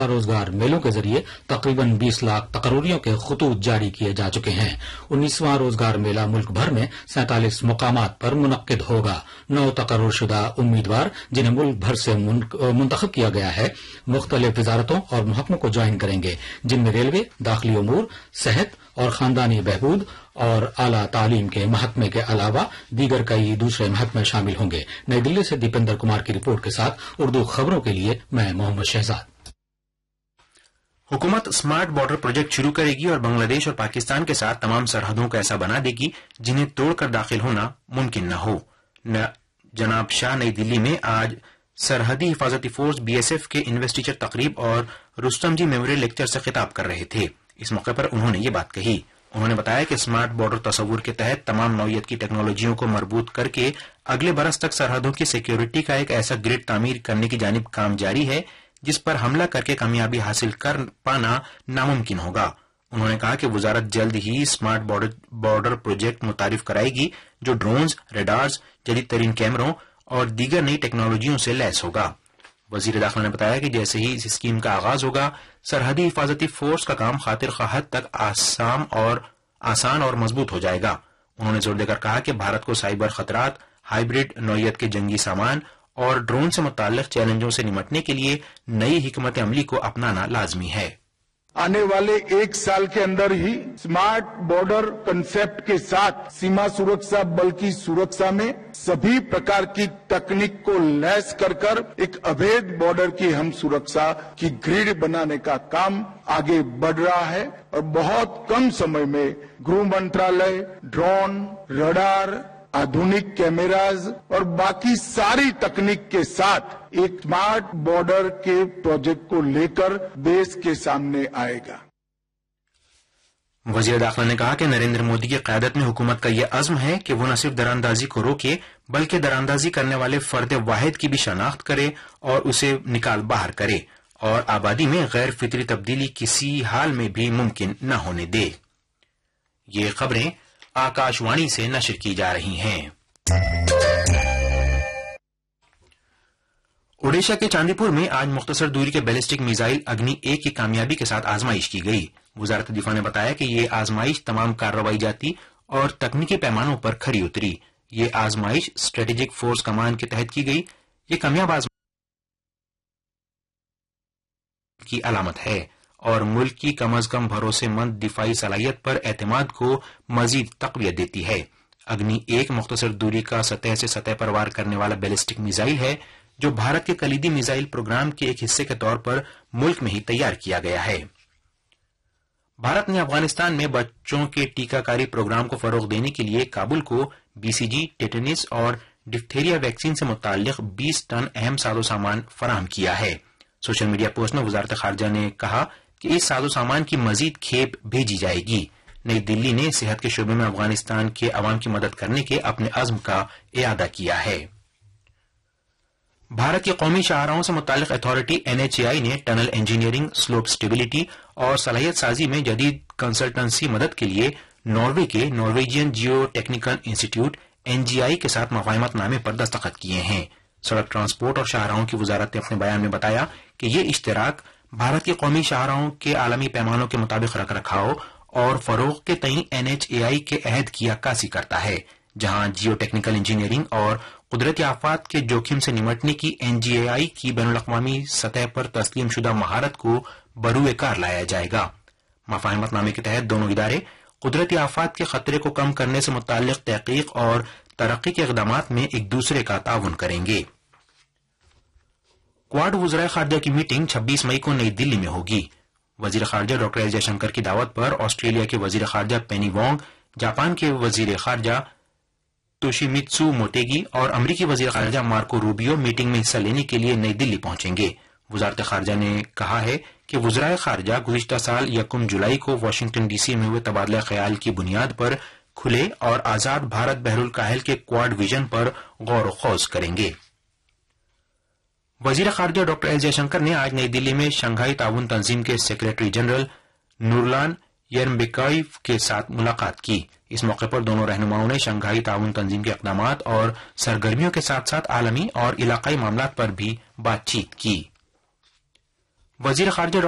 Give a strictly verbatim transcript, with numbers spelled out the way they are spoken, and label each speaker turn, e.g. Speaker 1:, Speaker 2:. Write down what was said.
Speaker 1: روزگار میلوں کے ذریعے تقریباً بیس لاکھ تقرریوں کے خطوط جاری کیے جا چکے ہیں۔ انیسواں روزگار میلہ ملک بھر میں سینتالیس مقامات پر منعقد ہوگا۔ نو تقرر شدہ امیدوار جنہیں ملک بھر سے منتخب کیا گیا ہے مختلف وزارتوں اور محکموں کو جوائن کریں گے، جن میں ریلوے، داخلی امور، صحت اور خاندانی بہبود اور اعلیٰ تعلیم کے محکمے کے علاوہ دیگر کئی دوسرے محکمے شامل ہوں گے۔ نئی دلی سے دیپندر کمار کی رپورٹ کے ساتھ اردو خبروں کے لیے میں محمد شہزاد۔
Speaker 2: حکومت اسمارٹ بارڈر پروجیکٹ شروع کرے گی اور بنگلہ دیش اور پاکستان کے ساتھ تمام سرحدوں کو ایسا بنا دے گی جنہیں توڑ کر داخل ہونا ممکن نہ ہو۔ جناب شاہ نئی دلی میں آج سرحدی حفاظتی فورس بی ایس ایف کے انویسٹیچر تقریب اور رستم جی میموریل لیکچر سے خطاب کر رہے تھے۔ اس موقع پر انہوں نے یہ بات کہی۔ انہوں نے بتایا کہ اسمارٹ بارڈر تصور کے تحت تمام نوعیت کی ٹیکنالوجیوں کو مربوط کر کے اگلے برس تک سرحدوں کی سیکیورٹی کا ایک ایسا گرڈ تعمیر کرنے کی جانب کام جاری ہے جس پر حملہ کر کے کامیابی حاصل کر پانا ناممکن ہوگا۔ انہوں نے کہا کہ وزارت جلد ہی اسمارٹ بارڈر پروجیکٹ متعارف کرائے گی جو ڈرونز، ریڈارز، جدید ترین کیمروں اور دیگر نئی ٹیکنالوجیوں سے لیس ہوگا۔ وزیر داخلہ نے بتایا کہ جیسے ہی اس اسکیم کا آغاز ہوگا، سرحدی حفاظتی فورس کا کام خاطر خواہ حد تک آسان اور آسان اور مضبوط ہو جائے گا۔ انہوں نے زور دے کر کہا کہ بھارت کو سائبر خطرات، ہائبرڈ نوعیت کے جنگی سامان اور ڈرون سے متعلق چیلنجوں سے نمٹنے کے لیے نئی حکمت عملی کو اپنانا لازمی ہے۔
Speaker 3: آنے والے ایک سال کے اندر ہی اسمارٹ بارڈر کنسپٹ کے ساتھ سیما سرکشا بل کی سرکشا میں سبھی پرکار کی تکنیک کو لیس کر کر ایک ابھید بارڈر کی ہم سرکشا کی گریڈ بنانے کا کام آگے بڑھ رہا ہے اور بہت کم سمے میں گૃہ منترالے ڈرون، رڈار، آدھونک کیمراز اور باقی ساری تکنیک کے ساتھ ایک اسمارٹ بارڈر کے پروجیکٹ کو لے کر دیش کے سامنے آئے گا۔
Speaker 2: وزیر داخلہ نے کہا کہ نریندر مودی کی قیادت میں حکومت کا یہ عزم ہے کہ وہ نہ صرف دراندازی کو روکے بلکہ دراندازی کرنے والے فرد واحد کی بھی شناخت کرے اور اسے نکال باہر کرے اور آبادی میں غیر فطری تبدیلی کسی حال میں بھی ممکن نہ ہونے دے۔ یہ خبریں آکاش وانی سے نشر کی جا رہی ہیں۔ اوڈیشہ کے چاندی پور میں آج مختصر دوری کے بیلسٹک میزائل اگنی ایک کی کامیابی کے ساتھ آزمائش کی گئی۔ وزارت دفاع نے بتایا کہ یہ آزمائش تمام کارروائی جاتی اور تکنیکی پیمانوں پر کھری اتری۔ یہ آزمائش اسٹریٹجک فورس کمانڈ کے تحت کی گئی۔ یہ کامیاب آزمائش کی علامت ہے اور ملک کی کم از کم بھروسے مند دفاعی صلاحیت پر اعتماد کو مزید تقویت دیتی ہے۔ اگنی ایک مختصر دوری کا سطح سے سطح پر وار کرنے والا بیلسٹک میزائل ہے جو بھارت کے کلیدی میزائل پروگرام کے ایک حصے کے طور پر ملک میں ہی تیار کیا گیا ہے۔ بھارت نے افغانستان میں بچوں کے ٹیکہ کاری پروگرام کو فروغ دینے کے لیے کابل کو بی سی جی، ٹیٹنس اور ڈفتیریا ویکسین سے متعلق بیس ٹن اہم ساز و سامان فراہم کیا ہے۔ سوشل میڈیا پوسٹ میں وزارت خارجہ نے کہا کہ اس ساز و سامان کی مزید کھیپ بھیجی جائے گی۔ نئی دلی نے صحت کے شعبے میں افغانستان کے عوام کی مدد کرنے کے اپنے عزم کا اعادہ کیا ہے۔ بھارت کی قومی شاہراہوں سے متعلق اتھارٹی این ایچ اے آئی نے ٹنل انجینئرنگ، سلوپ سٹیبلٹی اور صلاحیت سازی میں جدید کنسلٹنسی مدد کے لیے ناروے کے Norwegian Jio technical institute N G آئی کے ساتھ مفاہمت نامے پر دستخط کیے ہیں۔ سڑک ٹرانسپورٹ اور شاہراہوں کی وزارت نے اپنے بیان میں بتایا کہ یہ اشتراک بھارت کی قومی شاہراہوں کے عالمی پیمانوں کے مطابق رکھ رکھاؤ اور فروغ کے تئیں این ایچ اے آئی کے عہد کی عکاسی کرتا ہے، جہاں جیو ٹیکنیکل انجینئرنگ اور قدرتی آفات کے جوخم سے نمٹنے کی این جی اے آئی کی بین الاقوامی سطح پر تسلیم شدہ مہارت کو بروئے کار لایا جائے گا۔ مفاہمت نامے کے تحت دونوں ادارے قدرتی آفات کے خطرے کو کم کرنے سے متعلق تحقیق اور ترقی کے اقدامات میں ایک دوسرے کا تعاون کریں گے۔ کوارڈ وزرائے خارجہ کی میٹنگ چھبیس مئی کو نئی دلی میں ہوگی۔ وزیر خارجہ ڈاکٹر ایس جے شنکر کی دعوت پر آسٹریلیا کے وزیر خارجہ پینی وانگ، جاپان کے وزیر خارجہ توشیمیتسو موٹیگی اور امریکی وزیر خارجہ مارکو روبیو میٹنگ میں حصہ لینے کے لیے نئی دلی پہنچیں گے۔ وزارت خارجہ نے کہا ہے کہ وزرائے خارجہ گزشتہ سال یکم جولائی کو واشنگٹن ڈی سی میں ہوئے تبادلہ خیال کی بنیاد پر کھلے اور آزاد بھارت بحر الکاہل کے کوارڈ ویژن پر غور و خوض کریں گے۔ وزیر خارجہ ڈاکٹر ایس جے شنکر نے آج نئی دلی میں شنگھائی تعاون تنظیم کے سیکریٹری جنرل نورلان یرمبیکائیو کے ساتھ ملاقات کی۔ اس موقع پر دونوں رہنماؤں نے شنگھائی تعاون تنظیم کے اقدامات اور سرگرمیوں کے ساتھ ساتھ عالمی اور علاقائی معاملات پر بھی بات چیت کی۔ वजीर खारजा